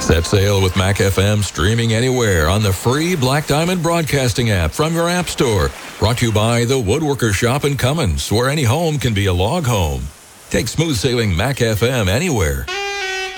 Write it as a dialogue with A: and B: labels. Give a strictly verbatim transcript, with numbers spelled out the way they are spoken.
A: Set sail with Mac F M streaming anywhere on the free Black Diamond Broadcasting app from your app store. Brought to you by the Woodworker Shop in Cummins, where any home can be a log home. Take smooth sailing Mac F M anywhere.